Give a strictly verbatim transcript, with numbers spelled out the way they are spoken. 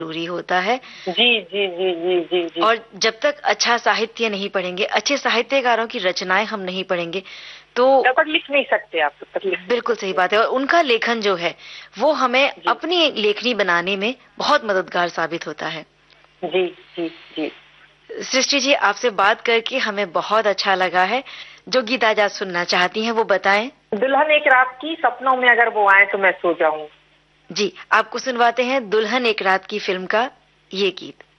जरूरी होता है। जी जी जी जी जी जी। और जब तक अच्छा साहित्य नहीं पढ़ेंगे, अच्छे साहित्यकारों की रचनाएं हम नहीं पढ़ेंगे तो तब तक लिख नहीं सकते आप, तब तक लिख नहीं बिल्कुल सकते। सही बात है। और उनका लेखन जो है वो हमें जी अपनी लेखनी बनाने में बहुत मददगार साबित होता है। जी जी जी। सृष्टि जी, आपसे बात करके हमें बहुत अच्छा लगा है। जो गीत आज आप सुनना चाहती हैं वो बताएं। दुल्हन एक रात की, सपनों में अगर वो आए तो मैं सो जाऊं। जी, आपको सुनवाते हैं दुल्हन एक रात की फिल्म का ये गीत।